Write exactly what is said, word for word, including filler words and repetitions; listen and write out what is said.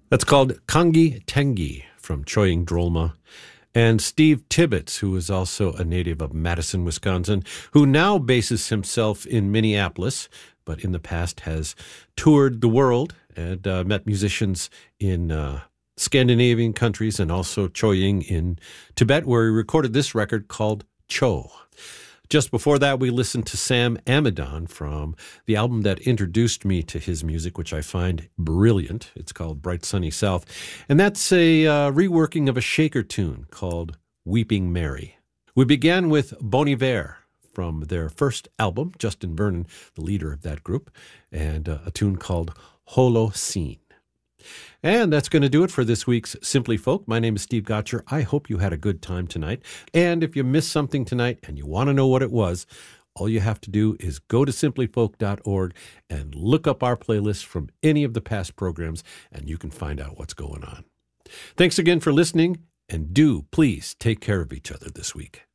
That's called Kangi Tengi from Choying Drolma. And Steve Tibbetts, who is also a native of Madison, Wisconsin, who now bases himself in Minneapolis, but in the past has toured the world and uh, met musicians in uh, Scandinavian countries and also Choying in Tibet, where he recorded this record called Cho. Just before that, we listened to Sam Amidon from the album that introduced me to his music, which I find brilliant. It's called Bright Sunny South. And that's a uh, reworking of a Shaker tune called Weeping Mary. We began with Bon Iver from their first album, Justin Vernon, the leader of that group, and uh, a tune called Holocene. And that's going to do it for this week's Simply Folk. My name is Steve Gotcher. I hope you had a good time tonight. And if you missed something tonight and you want to know what it was, all you have to do is go to simply folk dot org and look up our playlist from any of the past programs, and you can find out what's going on. Thanks again for listening, and do please take care of each other this week.